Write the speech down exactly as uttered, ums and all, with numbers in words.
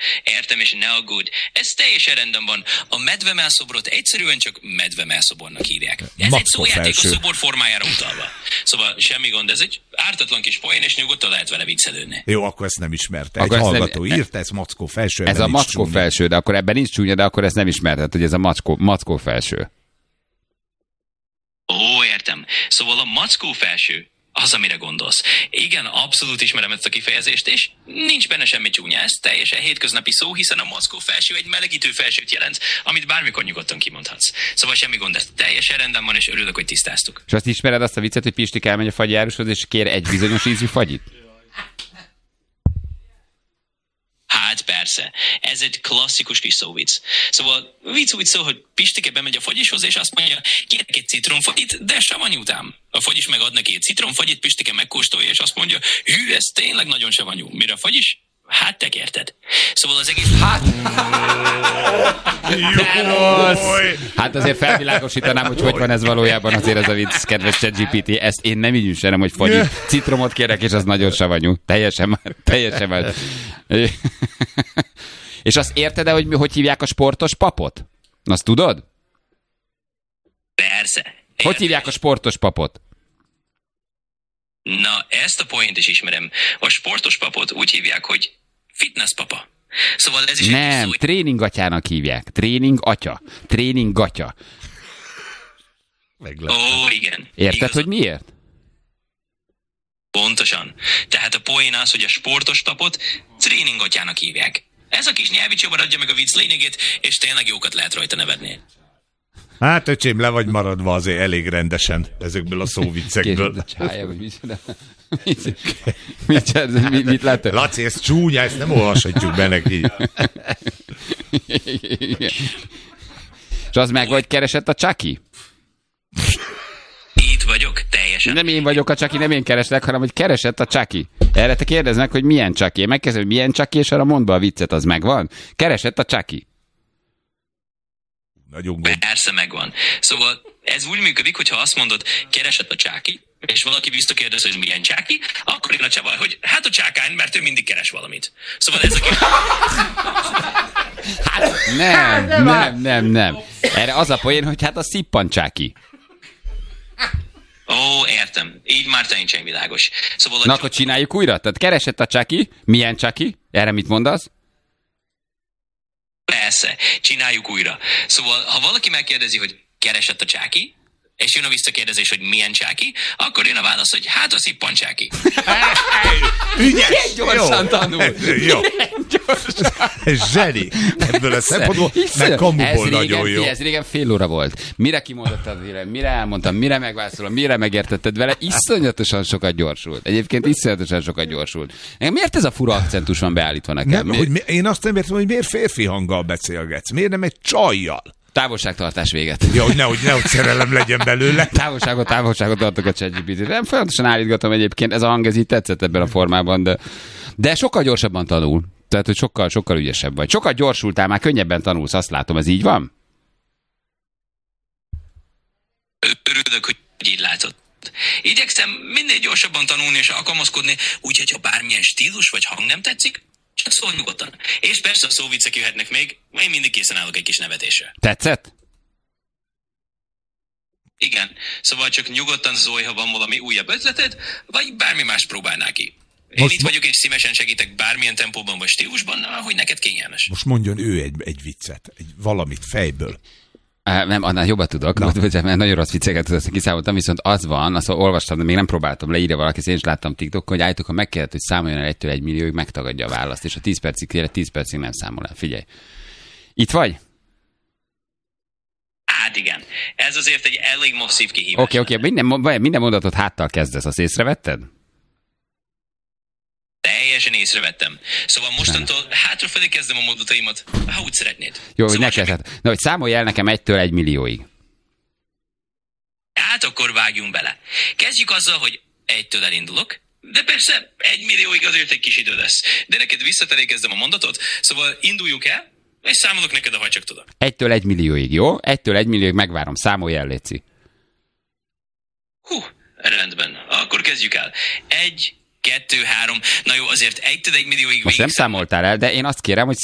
Értem, és ne aggódj. Ez teljesen rendben van. A medvemelszobrot egyszerűen csak medvemelszobornak hívják. Ez Mackó egy szójáték felső. a szobor formájára utalva. Szóval semmi gond, ez egy ártatlan kis poén, és nyugodtan lehet vele viccelődni. Jó, akkor ezt nem ismerte. Akkor Egy ezt hallgató nem- írta, ez Mackó felső. Ez ebben a nincs mackó csúnya. felső, de akkor ebben nincs csúnya, de akkor ezt nem ismerted, hogy ez a mackó, mackó felső. Ó, értem. Szóval a mackó felső, az, amire gondolsz. Igen, abszolút ismerem ezt a kifejezést, és nincs benne semmi csúnya. Ez teljesen hétköznapi szó, hiszen a mackó felső egy melegítő felsőt jelent, amit bármikor nyugodtan kimondhatsz. Szóval semmi gond, ez teljesen rendben van, és örülök, hogy tisztáztuk. És azt ismered azt a viccet, hogy Pistik elmegy a fagyjárushoz, és kér egy bizonyos ízű fagyit? Hát persze, ez egy klasszikus kis szóvic. Szóval vicc úgy szól, hogy Pistike bemegy a fagyishoz, és azt mondja, kérek egy citromfagyit, de savanyútám. A fagyis megad neki egy citromfagyit, Pistike megkóstolja, és azt mondja, hű, ez tényleg nagyon savanyú. Mire a fagyis? Hát te kérted. Szóval az egész... Hát... Hát azért felvilágosítanám, hogy hogy van ez valójában azért ez a vicc, kedves ChatGPT. Ezt én nem így üssenem, hogy fagyi. Citromot kérek, és az nagyon savanyú. Teljesen már, teljesen már. És azt érted-e, hogy hogy hívják a sportos papot? Azt tudod? Persze. Hogy Értem. hívják a sportos papot? Na, ezt a point is ismerem. A sportos papot úgy hívják, hogy fitness papa. Szóval ez is egy Nem, szó... tréningatjának hívják. Tréning atya. Tréning gatya. Meglepő. Ó, igen. Érted, Igazad. hogy miért? Pontosan. Tehát a poén az, hogy a sportos papot tréningatjának hívják. Ez a kis nyelvi csavar adja meg a vicc lényegét, és tényleg jókat lehet rajta nevetni. Hát, öcsém, le vagy maradva azért elég rendesen ezekből a szóviccekből. Később a csája, vagy micsoda. Mit, mit, mit, mit láttad? Laci, ez csúnya, ezt nem olvashatjuk be neki. És az meg, hogy keresett a Chucky? Itt vagyok, teljesen. Nem én vagyok a Chucky, nem én kereslek, hanem hogy keresett a Chucky. Erre te kérdeznek, hogy milyen Chucky. Én megkezdem, hogy milyen Chucky, és arra mondd be a viccet, az megvan. Keresett a Chucky. Nagyon gond. Persze megvan. Szóval ez úgy működik, hogy ha azt mondod, keresett a csáki, és valaki visszakérdez, hogy milyen csáki, akkor én a csavar, hogy hát a csákány, mert ő mindig keres valamit. Szóval ez a kép... Nem, nem, nem, nem. Erre az a poén, hogy hát a szippan Chucky. Ó, értem. Így már teljesen világos. Szóval a Na akkor csináljuk újra? Tehát keresett a Chucky, milyen Chucky? Erre mit mondasz? Persze, csináljuk újra. Szóval, ha valaki megkérdezi, hogy keresett a csáki, és jön a visszakérdezés, hogy milyen csáki, akkor jön a válasz, hogy hát a szippan csáki. Ügyes! Gyorsan tanul. Jó. Ez zseni. Ebből a szempontból, meg kamuból nagyon jó. Ez régen fél óra volt. Mire kimondottad, mire, mire elmondtam, mire megválaszolom, mire megértetted vele, iszonyatosan sokat gyorsult. Egyébként iszonyatosan sokat gyorsult. Miért ez a fura akcentus van beállítva nekem? Nem, hogy mi, én azt nem értem, hogy miért férfi hanggal beszélgetsz. Miért nem egy csajjal? Távolságtartás véget. Ja, hogy nehogy, nehogy szerelem legyen belőle. Távolságot, távolságot tartok a ChatGPT-t. Nem folyamatosan állítgatom egyébként, ez a hang, ez így tetszett ebben a formában, de, de sokkal gyorsabban tanul. Tehát, hogy sokkal, sokkal ügyesebb vagy. Sokkal gyorsultál, már könnyebben tanulsz, azt látom, ez így van? Örülök, hogy így látod. Igyekszem minél gyorsabban tanulni és alkalmazkodni, úgyhogy ha bármilyen stílus vagy hang nem tetszik, csak szólj nyugodtan. És persze a szóviccek jöhetnek még, én mindig készen állok egy kis nevetésre. Tetszett? Igen, szóval csak nyugodtan szólj, ha van valami újabb ötleted, vagy bármi más próbálnál ki. Én Most itt vagyok, és szívesen segítek bármilyen tempóban vagy stílusban, ahogy neked kényelmes. Most mondjon ő egy, egy viccet, egy valamit fejből. Uh, nem, annál jobban tudok, no. Mert nagyon rossz vicceket azt kiszámoltam, viszont az van, azt olvastam, de még nem próbáltam, leírja valaki, én is láttam TikTokon, hogy állítok, ha megkérdezett, hogy számoljon el egytől egy millióig, megtagadja a választ, és a tíz percig kérje, tíz percig nem számol el. Figyelj. Itt vagy? Hát igen, ez azért egy elég masszív kihívás. Oké, okay, oké, okay. minden, minden mondatot háttal kezdesz, azt észrevetted? Teljesen észrevettem. Szóval mostantól hátrafelé kezdem a mondataimat, ha úgy szeretnéd. Jó, hogy szóval ne kezded. Na, hogy számolj el nekem egytől egy millióig. Hát akkor vágjunk bele. Kezdjük azzal, hogy egytől elindulok, de persze egy millióig azért egy kis idő lesz. De neked visszafelé kezdem a mondatot, szóval induljuk el, és számolok neked, ha csak tudok. Egytől egy millióig, jó? Egytől egy millióig megvárom. Számolj el, léci. Hú, rendben. Akkor kezdjük el. Egy, kettő, három. Na jó, azért egytől egy millióig Most nem végig számoltál el, de én azt kérem, hogy